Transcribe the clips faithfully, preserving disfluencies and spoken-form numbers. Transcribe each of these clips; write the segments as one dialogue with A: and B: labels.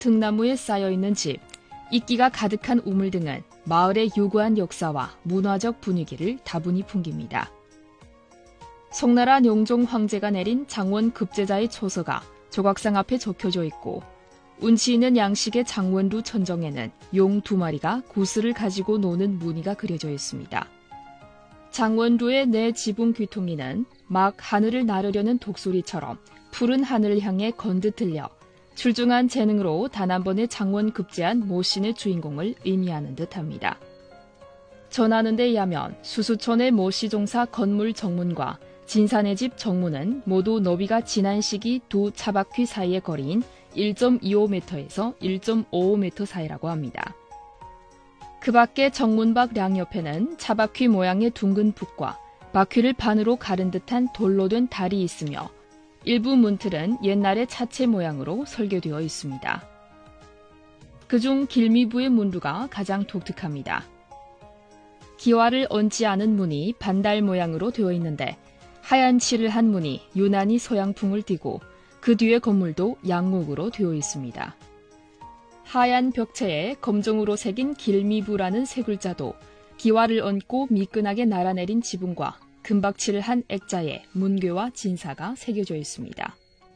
A: 등나무에 쌓여있는 집, 이끼가 가득한 우물 등은 마을의 유구한 역사와 문화적 분위기를 다분히 풍깁니다. 송나라 영종 황제가 내린 장원 급제자의 초서가 조각상 앞에 적혀져 있고, 운치 있는 양식의 장원루 천정에는 용 두 마리가 구슬을 가지고 노는 무늬가 그려져 있습니다. 장원루의 내 지붕 귀퉁이는 막 하늘을 나르려는 독수리처럼 푸른 하늘을 향해 건드 들려 출중한 재능으로 단 한 번의 장원 급제한 모신의 주인공을 의미하는 듯합니다. 전하는 데 의하면 수수촌의 모시종사 건물 정문과 진산의 집 정문은 모두 너비가 지난 시기 두 차바퀴 사이의 거리인 일 점 이오 미터에서 일 점 오오 미터 사이라고 합니다. 그 밖에 정문 밖 량 옆에는 차바퀴 모양의 둥근 붓과 바퀴를 반으로 가른 듯한 돌로 된 달이 있으며 일부 문틀은 옛날의 차체 모양으로 설계되어 있습니다. 그중 길미부의 문루가 가장 독특합니다. 기와를 얹지 않은 문이 반달 모양으로 되어 있는데 하얀 칠을 한 문이 유난히 서양풍을 띠고 그 뒤의 건물도 양옥으로 되어 있습니다. 하얀 벽체에 검정으로 새긴 길미부라는 세 글자도 기와를 얹고 미끈하게 날아내린 지붕과 금박칠을 한 액자에 문괴와 진사가 새겨져 있습니다.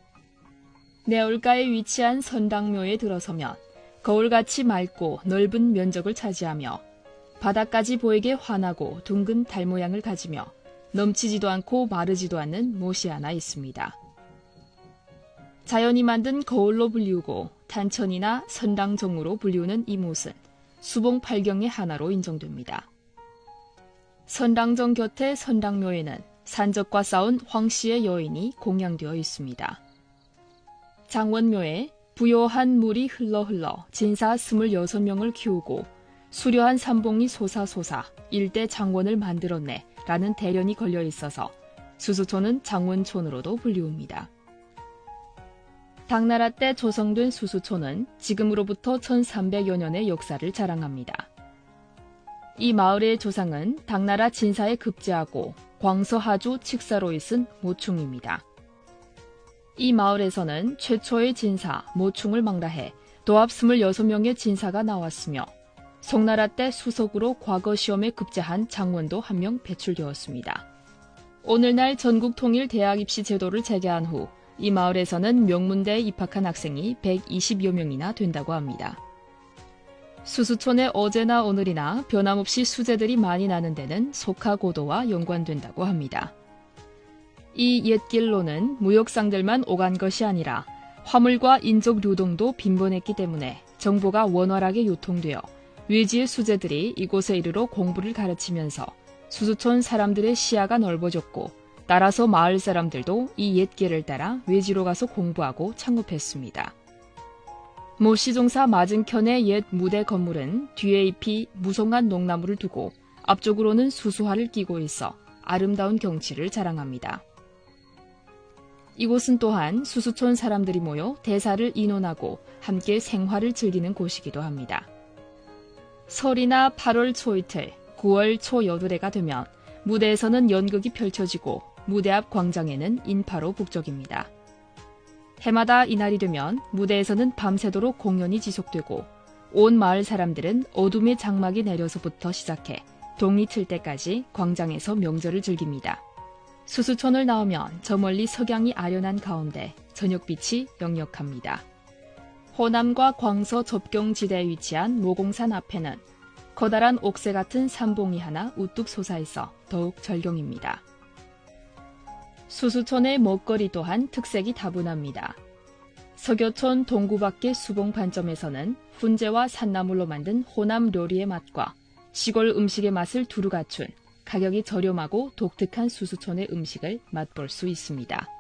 A: 내울가에 위치한 선당묘에 들어서면 거울같이 맑고 넓은 면적을 차지하며 바닥까지 보이게 환하고 둥근 달 모양을 가지며 넘치지도 않고 마르지도 않는 못이 하나 있습니다. 자연이 만든 거울로 불리우고 탄천이나 선당정으로 불리우는 이 못은 수봉 팔경의 하나로 인정됩니다. 선당정 곁의 선당묘에는 산적과 싸운 황씨의 여인이 공양되어 있습니다. 장원묘에 부요한 물이 흘러 흘러 진사 스물여섯 명을 키우고 수려한 삼봉이 솟아솟아 일대 장원을 만들었네 라는 대련이 걸려 있어서 수수촌은 장원촌으로도 불리웁니다. 당나라 때 조성된 수수촌은 지금으로부터 천삼백여 년의 역사를 자랑합니다. 이 마을의 조상은 당나라 진사에 급제하고 광서하주 칙사로 있은 모충입니다. 이 마을에서는 최초의 진사 모충을 망라해 도합 스물여섯 명의 진사가 나왔으며 송나라 때 수석으로 과거 시험에 급제한 장원도 한 명 배출되었습니다. 오늘날 전국 통일 대학 입시 제도를 재개한 후 이 마을에서는 명문대에 입학한 학생이 백이십여 명이나 된다고 합니다. 수수촌에 어제나 오늘이나 변함없이 수재들이 많이 나는 데는 속하고도와 연관된다고 합니다. 이 옛길로는 무역상들만 오간 것이 아니라 화물과 인적流동도 빈번했기 때문에 정보가 원활하게 유통되어 외지의 수재들이 이곳에 이르러 공부를 가르치면서 수수촌 사람들의 시야가 넓어졌고 따라서 마을 사람들도 이 옛길을 따라 외지로 가서 공부하고 창업했습니다. 모시종사 맞은편의 옛 무대 건물은 뒤에 잎이 무성한 농나무를 두고 앞쪽으로는 수수화를 끼고 있어 아름다운 경치를 자랑합니다. 이곳은 또한 수수촌 사람들이 모여 대사를 인원하고 함께 생활을 즐기는 곳이기도 합니다. 설이나 팔월 초이틀, 구월 초여드레가 되면 무대에서는 연극이 펼쳐지고 무대 앞 광장에는 인파로 북적입니다. 해마다 이날이 되면 무대에서는 밤새도록 공연이 지속되고 온 마을 사람들은 어둠의 장막이 내려서부터 시작해 동이 틀 때까지 광장에서 명절을 즐깁니다. 수수촌을 나오면 저 멀리 석양이 아련한 가운데 저녁빛이 역력합니다. 호남과 광서 접경지대에 위치한 모공산 앞에는 커다란 옥새 같은 삼봉이 하나 우뚝 솟아있어 더욱 절경입니다. 수수촌의 먹거리 또한 특색이 다분합니다. 서교촌 동구 밖의 수봉 반점에서는 훈제와 산나물로 만든 호남 요리의 맛과 시골 음식의 맛을 두루 갖춘 가격이 저렴하고 독특한 수수촌의 음식을 맛볼 수 있습니다.